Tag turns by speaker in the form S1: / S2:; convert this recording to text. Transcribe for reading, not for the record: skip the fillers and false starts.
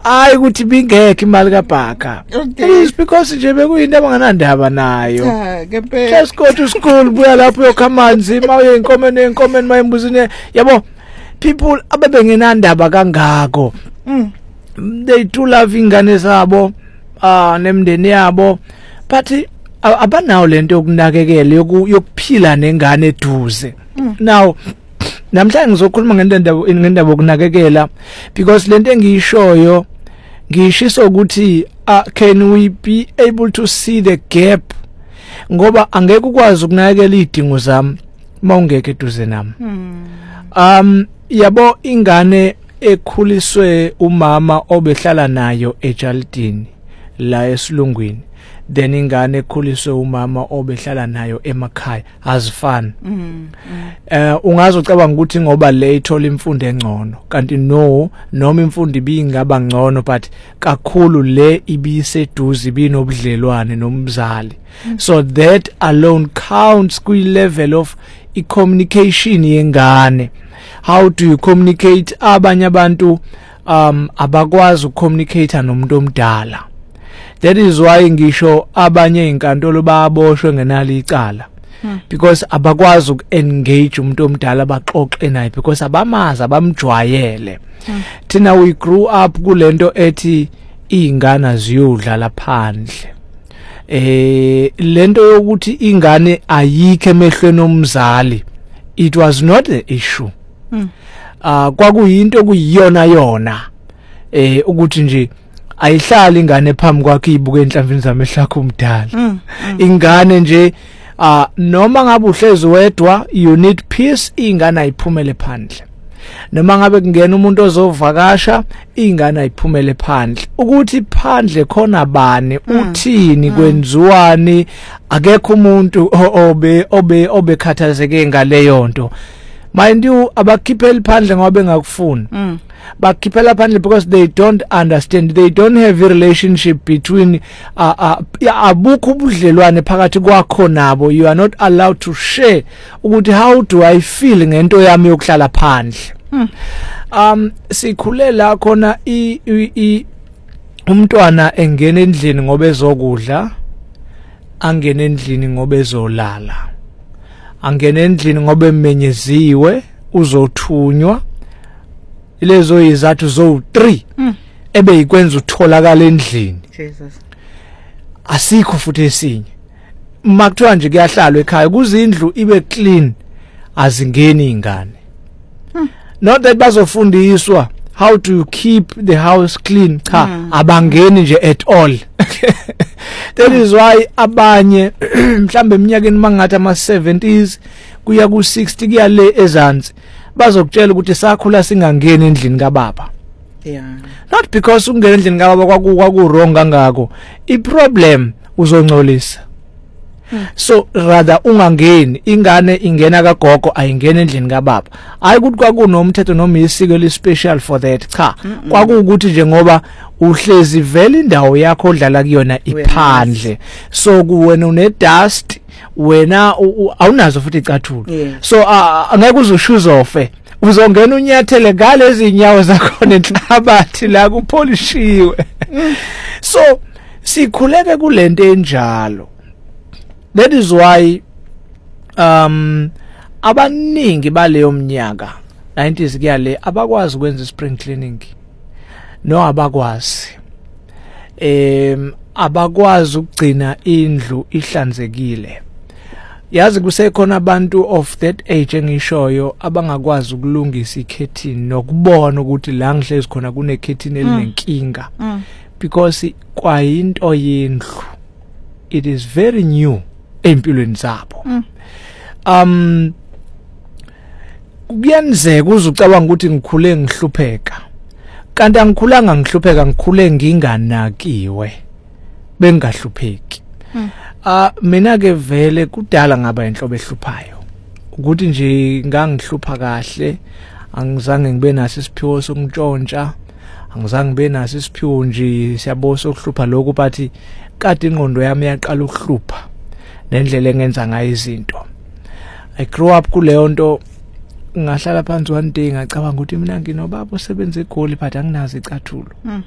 S1: hayi ukuthi bingekho imali kaBhaka. It is because nje bekuyinto abanganandaba nayo. Just go to school, buya lapho uyokhamanzi, mawuye enkomeni mayembuzine, yabo. People abebengenandaba kangako. They do love ingane zabo, nemndeni yabo, but abanawo lento yokunakekela yokuphila nengane eduze. Now namhlanje ngizokhuluma ngendaba yokunakekela because lento engiyishoyo ngishiso ukuthi can we be able to see the gap ngoba angeke ukwazi ukunakekela idingo zami mawungeke eduze nami. Yabo ingane ekhuliswe umama obehlala nayo eJaldini la esilungwini, then ingane ekhuliswe umama obehlala nayo emakhaya azifani. Ungazocabanga ukuthi ngoba le ithola imfundo engcono, kanti no, noma imfundo ibingaba ngcono but kakhulu le ibiseduze ibinobudlelwane nomzali. So that alone counts kwi level of communication yengane. How do you communicate? Abanye abantu abakwazi ukucommunicate nomuntu omdala. That is why ngisho abanye inkantolo baboshwe ngenali icala, because abakwazi ukuengage umuntu omdala baxoxe naye because abamazi abamjwayele. Thina we grew up kulento ethi ingane ziyodlala phandle. Lento yokuthi ingane ayikho emehlweni omzali, it was not the issue. Kwakuyinto kuyiyona yona ukuthi nje ayihlali ingane phambi kwakhe ibuke enhlamvini zamehla akho umdala. Ingane nje noma ngabe uhlezi wedwa, you need peace, ingane ayiphumele phandle. Noma ngabe kungena umuntu ozovakasha, ingane ayiphumele phandle. Ukuthi phandle khona bani, uthini, kwenziwani, akekho umuntu obekhathazeke ngaleyo nto. Mind you, abakhiphela phandle ngoba bengakufuni. Bakhiphela phandle because they don't understand, they don't have a relationship between abukho ubudlelwane phakathi kwakho nabo. You are not allowed to share ukuthi how do I feel ngento yami yokuhlala phandle. Sikhulela khona umntwana engena endlini ngoba ezokudla, angena endlini ngoba ezolala, angena endlini ngoba emenyeziwe, uzothunywa. Ilezo izathu zo 3 ebe yikwenza utholakala endlini.
S2: Jesus.
S1: Asikho futhi esinye. Makuthiwa nje kuyahlalwa ekhaya kuzindlu ibe clean, azingeni ingane. Not that bazofundiswa how to keep the house clean, abangeni nje at all. That is why abanye mhlambe eminyakeni mangathi ama-70s kuya ku-60 kuya le ezansi bazokutshela ukuthi sakhula singangeni endlini kababa. Not because ungena endlini kababa kwaku wrong kangako. I-problem uzongcolisa. So rather ungangeni, ingane ingena kagogo ayingena endlini kababa. Hayi ukuthi kwakunomthetho noma isiko le-special for that. Cha, kwakuwukuthi nje ngoba uhlezi vele indawo yakho odlala kuyona iphandle. So kuwena une-dust, wena awunazo futhi icathulo. So angeke uzushoes off. Uzongena unyathele ngalezi inyawo zakho nenhlabathi la kupolishiwe. So sikhuleke kulento enjalo. That is why abaningi baleyo mnyaka 90s kuyale abakwazi ukwenza spring cleaning. No abakwazi. Abakwazi ukugcina indlu ihlanzekile. Yazi kusekhona abantu of that age engishoyo abangakwazi ukulungisa ikhethini nokubona ukuthi la ngihlezi khona kunekhethini elinenkinga because kwayinto yendlu. It is very new empilweni zabo. Kuyenzeka uzucabanga ukuthi ngikhule ngihlupheka. Kanti angikhulanga ngihlupheka, ngikhule nginganakiwe bengahlupheki. Mina ke vele kudala ngaba inhlobo ehluphayo ukuthi nje ngangihlupha kahle, angizange ngibe naso isiphiwo sokungitshontsha, angizange ngibe naso isiphiwo nje siyabosa ukuhlupha lokho, but kade ingqondo yami yaqala ukuhlupha nendlela engenza ngayo izinto. I grew up kuleyo nto, ngahlala phansi one day ngacabanga ukuthi mina nginobaba osebenza eGoli but anginazi icathulo.